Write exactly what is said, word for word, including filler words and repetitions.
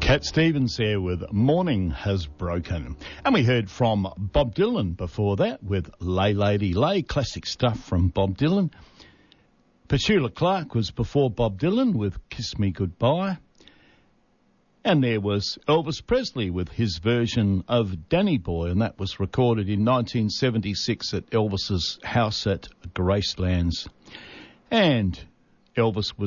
Cat Stevens there with Morning Has Broken. And we heard from Bob Dylan before that with Lay Lady Lay, classic stuff from Bob Dylan. Petula Clark was before Bob Dylan with Kiss Me Goodbye. And there was Elvis Presley with his version of Danny Boy, and that was recorded in nineteen seventy-six at Elvis's house at Gracelands. And Elvis was